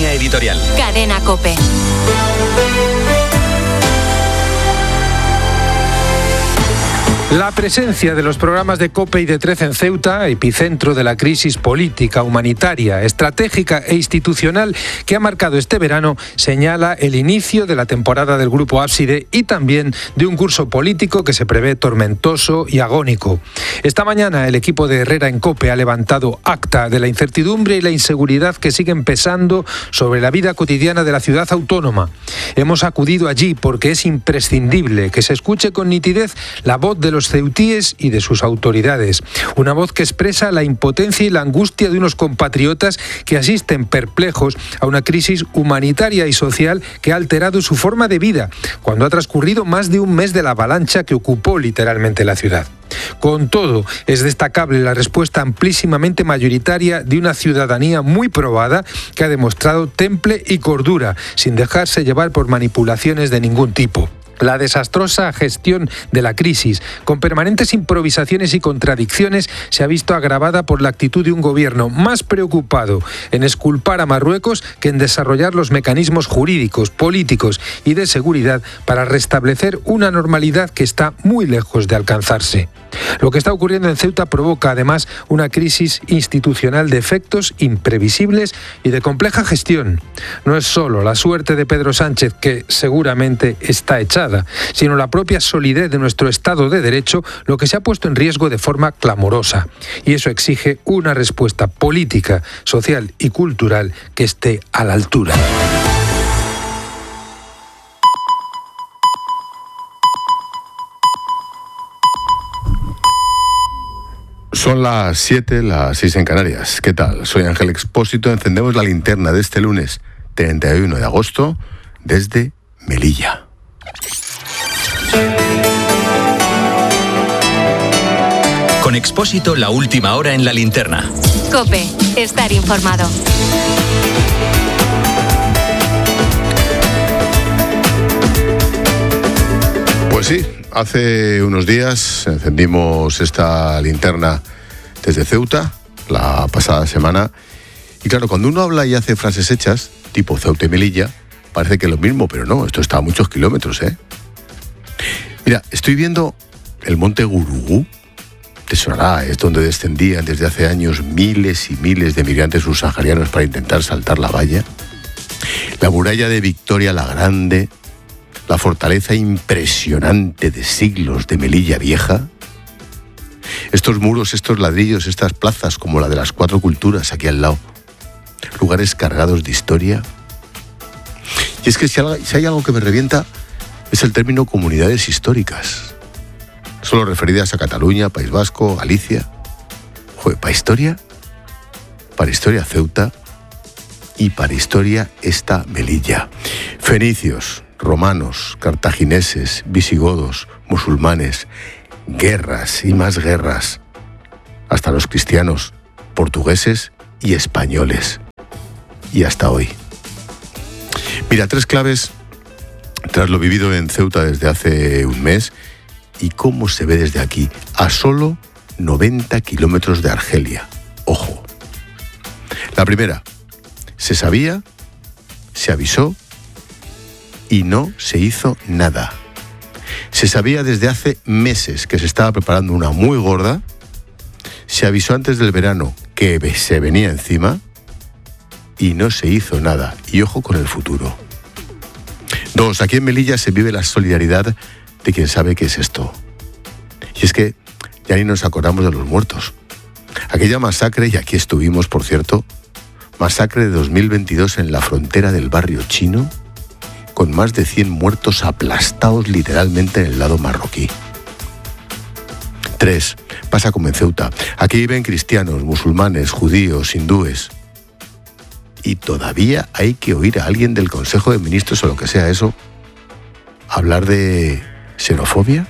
Línea editorial. Cadena COPE. La presencia de los programas de COPE y de 13 en Ceuta, epicentro de la crisis política, humanitaria, estratégica e institucional que ha marcado este verano, señala el inicio de la temporada del Grupo Ábside y también de un curso político que se prevé tormentoso y agónico. Esta mañana el equipo de Herrera en COPE ha levantado acta de la incertidumbre y la inseguridad que siguen pesando sobre la vida cotidiana de la ciudad autónoma. Hemos acudido allí porque es imprescindible que se escuche con nitidez la voz de los ceutíes y de sus autoridades. Una voz que expresa la impotencia y la angustia de unos compatriotas que asisten perplejos a una crisis humanitaria y social que ha alterado su forma de vida, cuando ha transcurrido más de un mes de la avalancha que ocupó literalmente la ciudad. Con todo, es destacable la respuesta amplísimamente mayoritaria de una ciudadanía muy probada que ha demostrado temple y cordura, sin dejarse llevar por manipulaciones de ningún tipo. La desastrosa gestión de la crisis, con permanentes improvisaciones y contradicciones, se ha visto agravada por la actitud de un gobierno más preocupado en exculpar a Marruecos que en desarrollar los mecanismos jurídicos, políticos y de seguridad para restablecer una normalidad que está muy lejos de alcanzarse. Lo que está ocurriendo en Ceuta provoca además una crisis institucional de efectos imprevisibles y de compleja gestión. No es solo la suerte de Pedro Sánchez, que seguramente está echada, sino la propia solidez de nuestro Estado de Derecho lo que se ha puesto en riesgo de forma clamorosa. Y eso exige una respuesta política, social y cultural que esté a la altura. Son las 7, las 6 en Canarias. ¿Qué tal? Soy Ángel Expósito. Encendemos la linterna de este lunes 31 de agosto desde Melilla. Con Expósito, la última hora en la linterna. COPE, estar informado. Pues sí, hace unos días encendimos esta linterna desde Ceuta, la pasada semana. Y claro, cuando uno habla y hace frases hechas, tipo Ceuta y Melilla, parece que es lo mismo, pero no, esto está a muchos kilómetros, ¿eh? Mira, estoy viendo el monte Gurugú. Te sonará, es donde descendían desde hace años miles y miles de migrantes subsaharianos para intentar saltar la valla. La muralla de Victoria la Grande, la fortaleza impresionante de siglos de Melilla Vieja. Estos muros, estos ladrillos, estas plazas como la de las 4 culturas aquí al lado. Lugares cargados de historia. Y es que si hay algo que me revienta es el término comunidades históricas. Solo referidas a Cataluña, País Vasco, Galicia. Joder, ¿para historia Ceuta y para historia esta Melilla? Fenicios, romanos, cartagineses, visigodos, musulmanes, guerras y más guerras, hasta los cristianos, portugueses y españoles. Y hasta hoy. Mira, 3 claves tras lo vivido en Ceuta desde hace un mes y cómo se ve desde aquí, a solo 90 kilómetros de Argelia. Ojo. La primera, se sabía, se avisó y no se hizo nada. Se sabía desde hace meses que se estaba preparando una muy gorda, se avisó antes del verano que se venía encima y no se hizo nada. Y ojo con el futuro. 2, aquí en Melilla se vive la solidaridad de quien sabe qué es esto. Y es que ya ni nos acordamos de los muertos. Aquella masacre, y aquí estuvimos, por cierto, masacre de 2022 en la frontera del barrio chino, con más de 100 muertos aplastados literalmente en el lado marroquí. 3, pasa como en Ceuta. Aquí viven cristianos, musulmanes, judíos, hindúes. Y todavía hay que oír a alguien del Consejo de Ministros o lo que sea eso hablar de xenofobia.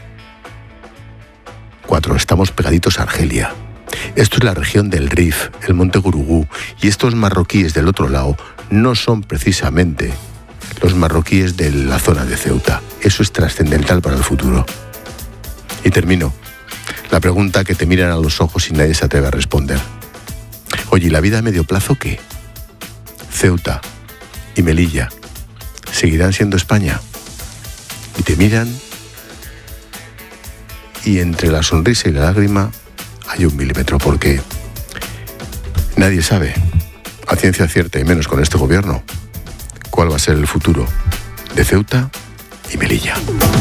4, estamos pegaditos a Argelia. Esto es la región del Rif, el monte Gurugú, y estos marroquíes del otro lado no son precisamente los marroquíes de la zona de Ceuta. Eso es trascendental para el futuro. Y termino. La pregunta que te miran a los ojos y nadie se atreve a responder. Oye, ¿y la vida a medio plazo qué? Ceuta, y Melilla seguirán siendo España. Y te miran y entre la sonrisa y la lágrima hay 1 milímetro, porque nadie sabe, a ciencia cierta y menos con este gobierno, cuál va a ser el futuro de Ceuta y Melilla.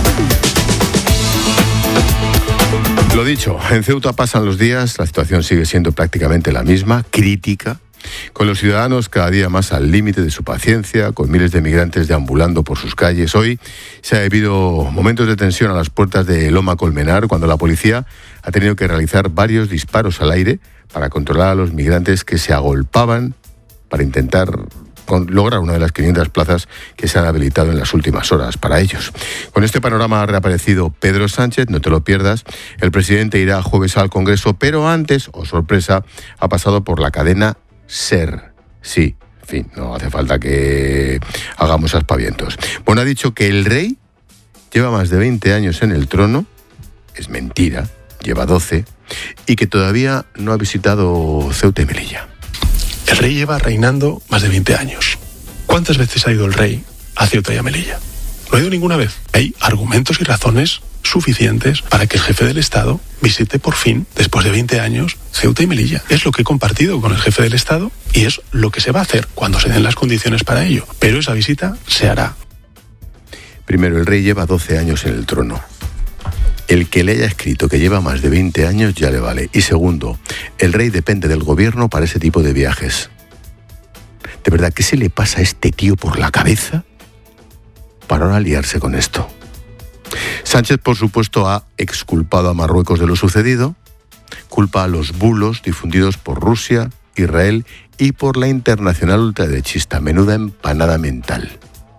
Lo dicho, en Ceuta pasan los días, la situación sigue siendo prácticamente la misma, crítica, con los ciudadanos cada día más al límite de su paciencia, con miles de migrantes deambulando por sus calles. Hoy se ha vivido momentos de tensión a las puertas de Loma Colmenar, cuando la policía ha tenido que realizar varios disparos al aire para controlar a los migrantes que se agolpaban para intentar lograr una de las 500 plazas que se han habilitado en las últimas horas para ellos. Con este panorama ha reaparecido Pedro Sánchez, no te lo pierdas. El presidente irá jueves al Congreso, pero antes, oh sorpresa, ha pasado por la cadena SER. Sí, en fin, no hace falta que hagamos aspavientos. Bueno, ha dicho que el rey lleva más de 20 años en el trono, es mentira, lleva 12, y que todavía no ha visitado Ceuta y Melilla. El rey lleva reinando más de 20 años. ¿Cuántas veces ha ido el rey a Ceuta y a Melilla? No ha ido ninguna vez. Hay argumentos y razones suficientes para que el jefe del Estado visite por fin, después de 20 años, Ceuta y Melilla. Es lo que he compartido con el jefe del Estado y es lo que se va a hacer cuando se den las condiciones para ello. Pero esa visita se hará. Primero, el rey lleva 12 años en el trono. El que le haya escrito que lleva más de 20 años ya le vale. Y segundo, el rey depende del gobierno para ese tipo de viajes. ¿De verdad qué se le pasa a este tío por la cabeza para ahora liarse con esto? Sánchez, por supuesto, ha exculpado a Marruecos de lo sucedido, culpa a los bulos difundidos por Rusia, Israel y por la internacional ultraderechista. Menuda empanada mental.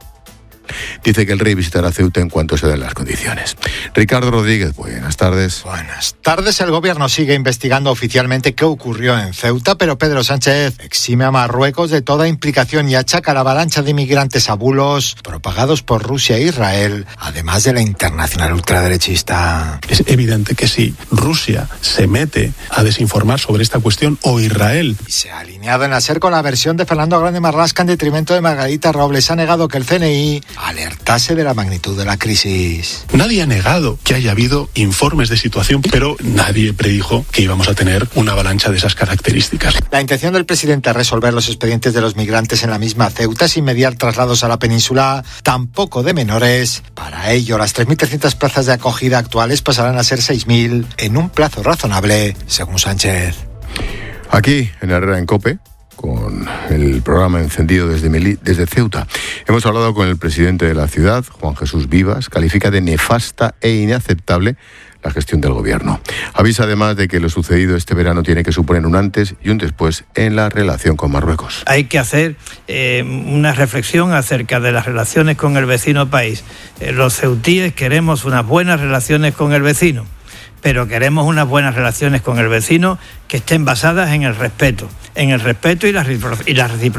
Dice que el rey visitará Ceuta en cuanto se den las condiciones. Ricardo Rodríguez, buenas tardes. Buenas tardes. El gobierno sigue investigando oficialmente qué ocurrió en Ceuta, pero Pedro Sánchez exime a Marruecos de toda implicación y achaca la avalancha de inmigrantes a bulos propagados por Rusia e Israel, además de la internacional ultraderechista. Es evidente que si Rusia se mete a desinformar sobre esta cuestión, o Israel... Y se ha alineado en la SER con la versión de Fernando Grande Marlaska en detrimento de Margarita Robles. Ha negado que el CNI alertase de la magnitud de la crisis. Nadie ha negado que haya habido informes de situación, pero nadie predijo que íbamos a tener una avalancha de esas características. La intención del presidente es resolver los expedientes de los migrantes en la misma Ceuta sin mediar traslados a la península, tampoco de menores. Para ello, las 3.300 plazas de acogida actuales pasarán a ser 6.000 en un plazo razonable, según Sánchez. Aquí, en Herrera en COPE, con el programa encendido desde Ceuta. Hemos hablado con el presidente de la ciudad, Juan Jesús Vivas. Califica de nefasta e inaceptable la gestión del gobierno. Avisa además de que lo sucedido este verano tiene que suponer un antes y un después en la relación con Marruecos. Hay que hacer una reflexión acerca de las relaciones con el vecino país. Los ceutíes queremos unas buenas relaciones con el vecino, pero queremos unas buenas relaciones con el vecino que estén basadas en el respeto y la reciprocidad.